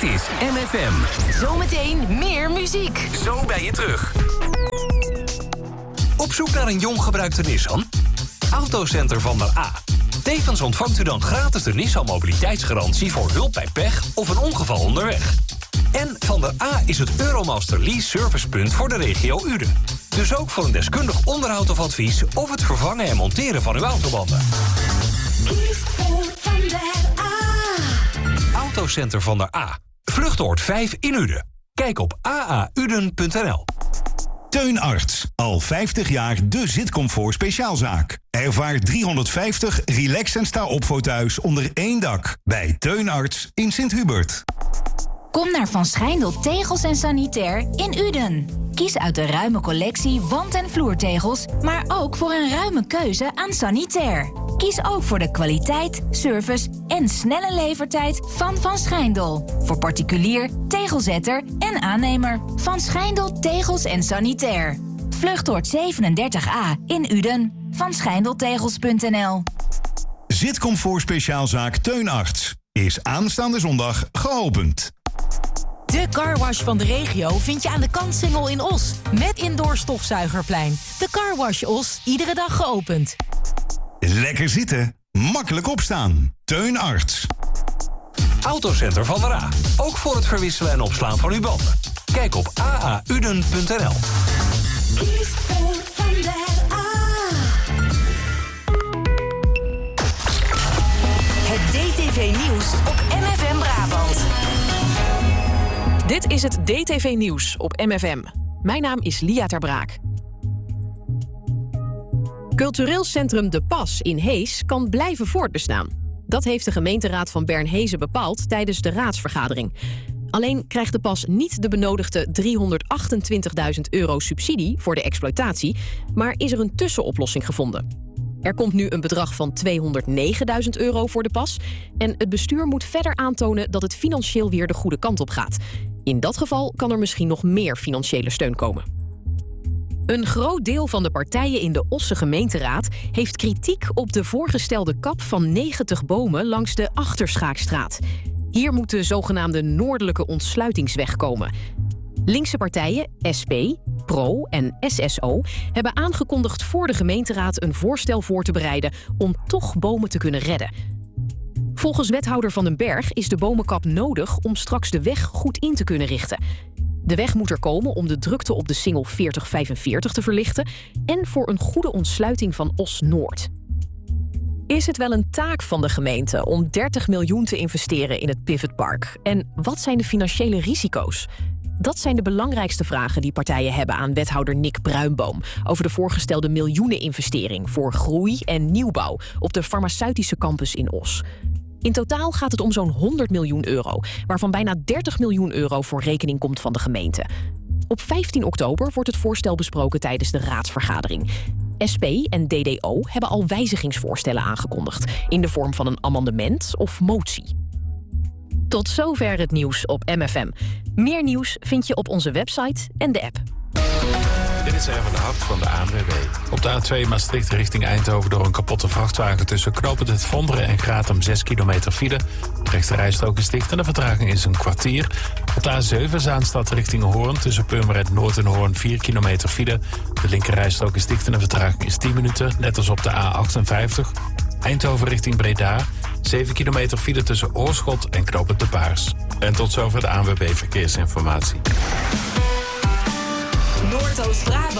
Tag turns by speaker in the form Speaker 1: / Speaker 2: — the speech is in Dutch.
Speaker 1: is MFM.
Speaker 2: Zometeen meer muziek.
Speaker 1: Zo ben je terug. Op zoek naar een jong gebruikte Nissan? Autocenter Van der A. Tevens ontvangt u dan gratis de Nissan mobiliteitsgarantie voor hulp bij pech of een ongeval onderweg. En Van der A is het Euromaster Lease servicepunt voor de regio Uden. Dus ook voor een deskundig onderhoud of advies of het vervangen en monteren van uw autobanden.
Speaker 3: Kies voor Van der A.
Speaker 1: Autocenter Van der A. Vluchtoord 5 in Uden. Kijk op aauden.nl.
Speaker 4: Teun Arts. Al 50 jaar de zitcomfort speciaalzaak. Ervaar 350 relax- en sta-opvouwthuis onder één dak. Bij Teun Arts in Sint-Hubert.
Speaker 5: Kom naar Van Schijndel Tegels en Sanitair in Uden. Kies uit de ruime collectie wand- en vloertegels, maar ook voor een ruime keuze aan sanitair. Kies ook voor de kwaliteit, service en snelle levertijd van Van Schijndel. Voor particulier, tegelzetter en aannemer. Van Schijndel Tegels en Sanitair. Vluchtoord 37A in Uden. Van Schijndeltegels.nl.
Speaker 4: Zitcomfort speciaalzaak Teun Arts is aanstaande zondag geopend.
Speaker 2: De carwash van de regio vind je aan de Kantsingel in Os. Met indoor stofzuigerplein. De carwash Os, iedere dag geopend.
Speaker 4: Lekker zitten, makkelijk opstaan. Teun Arts.
Speaker 1: Autocenter Van der A. Ook voor het verwisselen en opslaan van uw banden. Kijk op aauden.nl.
Speaker 3: Kies voor Van der A.
Speaker 2: Het DTV-nieuws op MFM Brabant.
Speaker 6: Dit is het DTV-nieuws op MFM. Mijn naam is Lia ter Braak. Cultureel Centrum De Pas in Hees kan blijven voortbestaan. Dat heeft de gemeenteraad van Bernhezen bepaald tijdens de raadsvergadering. Alleen krijgt De Pas niet de benodigde €328.000 subsidie voor de exploitatie, maar is er een tussenoplossing gevonden. Er komt nu een bedrag van €209.000 voor De Pas en het bestuur moet verder aantonen dat het financieel weer de goede kant op gaat. In dat geval kan er misschien nog meer financiële steun komen. Een groot deel van de partijen in de Osse gemeenteraad heeft kritiek op de voorgestelde kap van 90 bomen langs de Achterschaakstraat. Hier moet de zogenaamde Noordelijke Ontsluitingsweg komen. Linkse partijen, SP, PRO en SSO, hebben aangekondigd voor de gemeenteraad een voorstel voor te bereiden om toch bomen te kunnen redden. Volgens wethouder Van den Berg is de bomenkap nodig om straks de weg goed in te kunnen richten. De weg moet er komen om de drukte op de singel 4045 te verlichten en voor een goede ontsluiting van Os-Noord. Is het wel een taak van de gemeente om 30 miljoen te investeren in het Pivotpark? En wat zijn de financiële risico's? Dat zijn de belangrijkste vragen die partijen hebben aan wethouder Nick Bruinboom over de voorgestelde miljoeneninvestering voor groei en nieuwbouw op de farmaceutische campus in Os. In totaal gaat het om zo'n €100 miljoen, waarvan bijna €30 miljoen voor rekening komt van de gemeente. Op 15 oktober wordt het voorstel besproken tijdens de raadsvergadering. SP en DDO hebben al wijzigingsvoorstellen aangekondigd in de vorm van een amendement of motie. Tot zover het nieuws op MFM. Meer nieuws vind je op onze website en de app.
Speaker 7: Dit is even de hart van de ANWB. Op de A2 Maastricht richting Eindhoven door een kapotte vrachtwagen tussen Knopend het Vonderen en Gratum 6 kilometer file. De rechte rijstrook is dicht en de vertraging is een kwartier. Op de A7 Zaanstad richting Hoorn tussen Purmerend Noord en Hoorn 4 kilometer file. De linker rijstrook is dicht en de vertraging is 10 minuten, net als op de A58. Eindhoven richting Breda, 7 kilometer file tussen Oorschot en Knopend de Paars. En tot zover de ANWB Verkeersinformatie.
Speaker 2: Noordoost-Brabant.